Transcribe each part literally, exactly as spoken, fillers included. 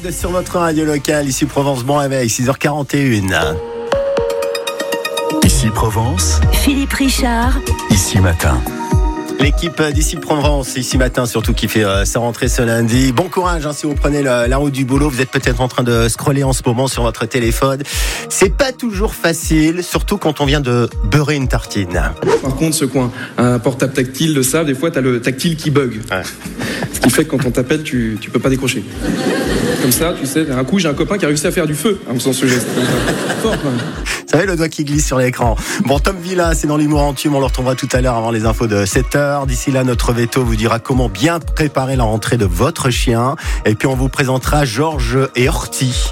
Borg sur votre radio locale, ici Provence, bon réveil, six heures quarante et un. Ici Provence, Philippe Richard, ici matin. L'équipe d'ici Provence, ici matin, surtout qui fait euh, sa rentrée ce lundi. Bon courage hein, si vous prenez la, la route du boulot. Vous êtes peut-être en train de scroller en ce moment sur votre téléphone. C'est pas toujours facile, surtout quand on vient de beurrer une tartine. Par contre, ceux qui ont un portable tactile le savent, des fois t'as le tactile qui bug. Ouais. Ce qui fait que quand on t'appelle, tu, tu peux pas décrocher. Comme ça, tu sais, un coup j'ai un copain qui a réussi à faire du feu en faisant ce geste. Fort, quoi. Vous savez, le doigt qui glisse sur l'écran. Bon, Tom Villa, c'est dans l'humour en tube. On le retrouvera tout à l'heure avant les infos de sept heures. D'ici là, notre veto vous dira comment bien préparer la rentrée de votre chien. Et puis, on vous présentera Georges et Horty.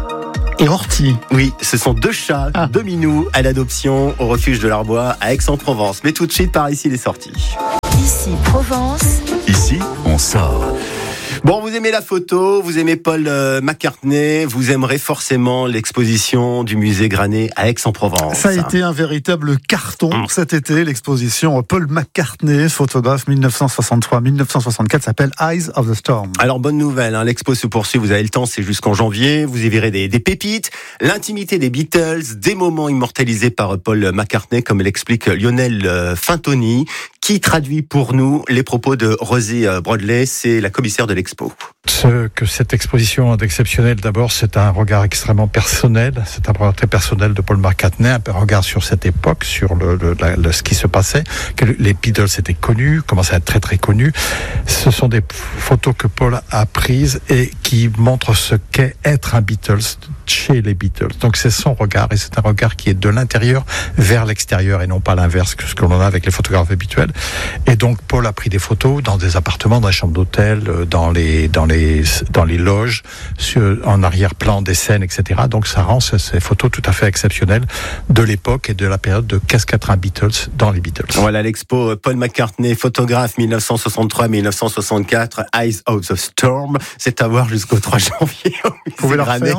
Et Horty. Oui, ce sont deux chats, ah. deux minous à l'adoption au refuge de l'Arbois à Aix-en-Provence. Mais tout de suite, par ici, les sorties. Ici Provence. Ici, on sort. Bon, vous aimez la photo, vous aimez Paul euh, McCartney, vous aimerez forcément l'exposition du musée Granet à Aix-en-Provence. Ça a été un véritable carton mmh. cet été, l'exposition Paul McCartney, photographe dix-neuf cent soixante-trois à dix-neuf cent soixante-quatre, s'appelle Eyes of the Storm. Alors, bonne nouvelle, hein, l'expo se poursuit, vous avez le temps, c'est jusqu'en janvier, vous y verrez des, des pépites, l'intimité des Beatles, des moments immortalisés par Paul McCartney, comme l'explique Lionel euh, Fintoni, qui traduit pour nous les propos de Rosie Brodley, c'est la commissaire de l'expo. Ce que cette exposition a d'exceptionnel, d'abord, c'est un regard extrêmement personnel. C'est un regard très personnel de Paul McCartney, un regard sur cette époque, sur le, le, la, le ce qui se passait, que les Beatles étaient connus, commençaient à être très très connus. Ce sont des photos que Paul a prises et qui montrent ce qu'est être un Beatles chez les Beatles. Donc c'est son regard, et c'est un regard qui est de l'intérieur vers l'extérieur et non pas l'inverse que ce que l'on a avec les photographes habituels. Et donc Paul a pris des photos dans des appartements, dans les chambres d'hôtel, dans les dans les dans les loges, sur, en arrière-plan des scènes, et cetera. Donc ça rend ces, ces photos tout à fait exceptionnelles de l'époque et de la période de qu'est-ce qu'être un Beatles dans les Beatles. Voilà l'expo Paul McCartney, photographe dix-neuf cent soixante-trois à dix-neuf cent soixante-quatre, Eyes of the Storm. C'est à voir jusqu'au trois janvier. Vous pouvez le refaire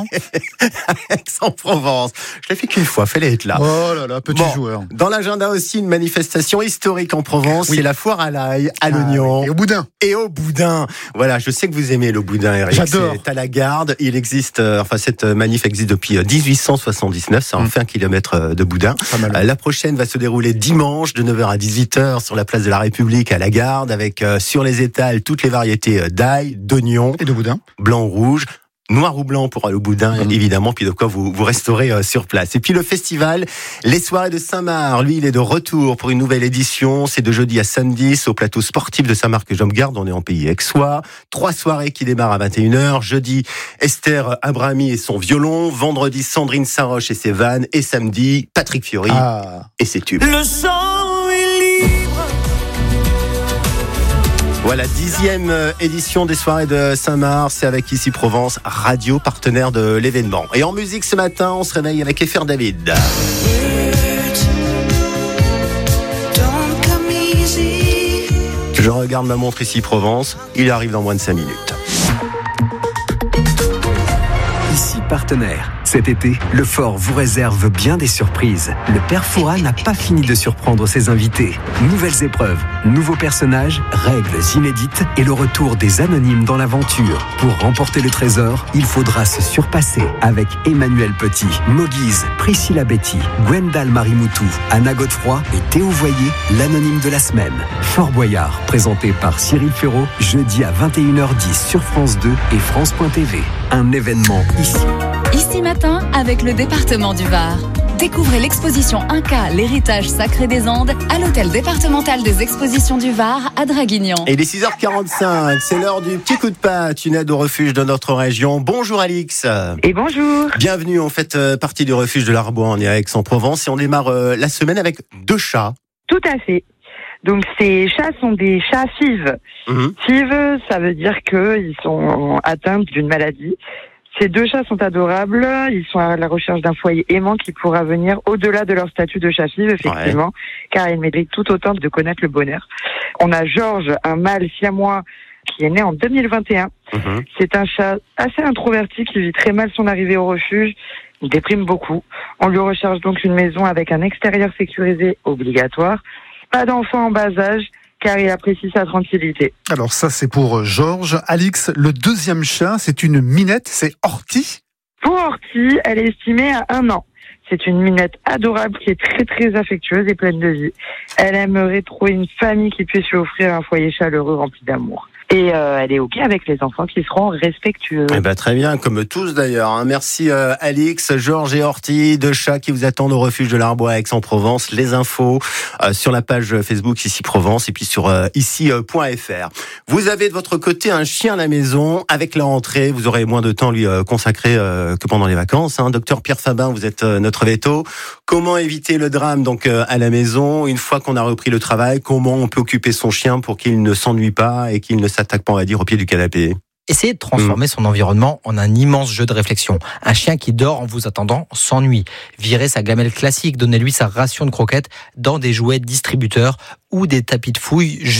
Aix-en-Provence. Je l'ai fait qu'une fois, fallait être là. Oh là là, petit bon, joueur. Dans l'agenda aussi, une manifestation historique en Provence, oui. C'est la foire à l'ail, à l'oignon. Ah, et au boudin. Et au boudin. Voilà, je sais que vous aimez le boudin, Eric. J'adore. C'est à la Garde. Il existe, euh, enfin, cette manif existe depuis dix-huit cent soixante-dix-neuf. Ça en mmh. fait un kilomètre de boudin. Euh, la prochaine va se dérouler dimanche de neuf heures à dix-huit heures sur la place de la République à la Garde avec euh, sur les étals toutes les variétés d'ail, d'oignons. Et de boudin. Blanc, rouge. Noir ou blanc pour le boudin, mmh. évidemment, puis de quoi vous, vous resterez euh, sur place. Et puis le festival, les soirées de Saint-Marc, lui, il est de retour pour une nouvelle édition. C'est de jeudi à samedi, c'est au plateau sportif de Saint-Marc que je me garde, on est en pays aixois. Trois soirées qui démarrent à vingt et une heures. Jeudi, Esther Abrami et son violon. Vendredi, Sandrine Saroche et ses vannes. Et samedi, Patrick Fiori ah. et ses tubes. Le sang est libre. Voilà, dixième édition des soirées de Saint-Marc, c'est avec Ici Provence, radio partenaire de l'événement. Et en musique ce matin, on se réveille avec F R David. Je regarde ma montre Ici Provence, il arrive dans moins de cinq minutes. Ici partenaire. Cet été, le Fort vous réserve bien des surprises. Le Père Fouras n'a pas fini de surprendre ses invités. Nouvelles épreuves, nouveaux personnages, règles inédites et le retour des anonymes dans l'aventure. Pour remporter le trésor, il faudra se surpasser avec Emmanuel Petit, Moguise, Priscilla Betty, Gwendal Marimoutou, Anna Godefroy et Théo Voyer, l'anonyme de la semaine. Fort Boyard, présenté par Cyril Ferraud, jeudi à vingt et une heures dix sur France deux et France point T V. Un événement ici. Ici matin, avec le département du Var. Découvrez l'exposition Inca, l'héritage sacré des Andes, à l'hôtel départemental des expositions du Var, à Draguignan. Et il est six heures quarante-cinq, c'est l'heure du petit coup de patte, une aide au refuge de notre région. Bonjour Alix. Et bonjour. Bienvenue, on fait partie du refuge de l'Arbois, on est à Aix-en-Provence et on démarre la semaine avec deux chats. Tout à fait. Donc ces chats sont des chats F I V. Mmh. F I V, ça veut dire qu'ils sont atteints d'une maladie. Ces deux chats sont adorables, ils sont à la recherche d'un foyer aimant qui pourra venir au-delà de leur statut de chat F I V, effectivement, ouais. Car ils méritent tout autant de connaître le bonheur. On a Georges, un mâle siamois qui est né en deux mille vingt et un. Mmh. C'est un chat assez introverti qui vit très mal son arrivée au refuge. Il déprime beaucoup. On lui recherche donc une maison avec un extérieur sécurisé obligatoire. Pas d'enfants en bas âge, car il apprécie sa tranquillité. Alors ça, c'est pour Georges. Alix, le deuxième chat, c'est une minette, c'est Horty. Pour Horty, elle est estimée à un an. C'est une minette adorable qui est très très affectueuse et pleine de vie. Elle aimerait trouver une famille qui puisse lui offrir un foyer chaleureux rempli d'amour. Et euh, elle est OK avec les enfants qui seront respectueux. Eh ben, très bien, comme tous d'ailleurs. Hein. Merci euh, Alix, Georges et Horty, deux chats qui vous attendent au refuge de l'Arbois à Aix-en-Provence. Les infos euh, sur la page Facebook Ici Provence et puis sur euh, ici point f r. Vous avez de votre côté un chien à la maison. Avec la rentrée, vous aurez moins de temps lui euh, consacré euh, que pendant les vacances. Hein. Docteur Pierre Fabin, vous êtes euh, notre veto. Comment éviter le drame donc euh, à la maison une fois qu'on a repris le travail? Comment on peut occuper son chien pour qu'il ne s'ennuie pas et qu'il ne s'attaque pas, on va dire, au pied du canapé? Essayez de transformer son environnement en un immense jeu de réflexion. Un chien qui dort en vous attendant s'ennuie. Virez sa gamelle classique, donnez-lui sa ration de croquettes dans des jouets distributeurs ou des tapis de fouille